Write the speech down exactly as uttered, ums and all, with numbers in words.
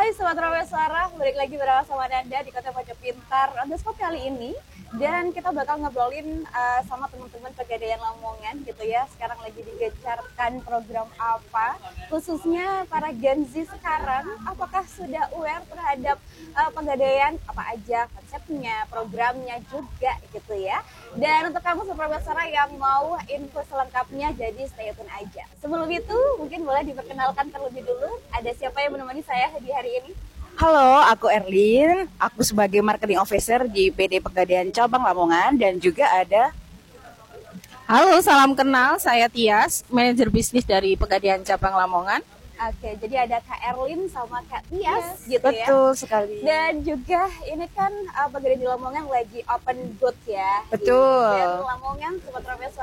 Hai Sobat Ramai Suara, balik lagi bersama sama Nanda di Kota Pojok Pintar Underscore kali ini. Dan kita bakal ngobrolin uh, sama teman-teman Pegadaian Lamongan gitu ya. Sekarang lagi digencarkan program apa, khususnya para Gen Z sekarang. Apakah sudah aware terhadap uh, Pegadaian, apa aja konsepnya, programnya juga gitu ya. Dan untuk kamu Sobat Ramai Suara yang mau info selengkapnya, jadi stay tune aja. Sebelum itu, mungkin boleh diperkenalkan terlebih dulu. Ada siapa yang menemani saya di hari ini? Halo, aku Erlin. Aku sebagai marketing officer di P D Pegadaian Cabang Lamongan dan juga ada. Halo, salam kenal. Saya Tias, manajer bisnis dari Pegadaian Cabang Lamongan. Oke, jadi ada Kak Erlin sama Kak Tias yes, gitu betul ya. Betul sekali. Dan juga ini kan uh, Pegadaian di Lamongan lagi open booth ya. Betul. Dan Lamongan Sobat Ramai Suara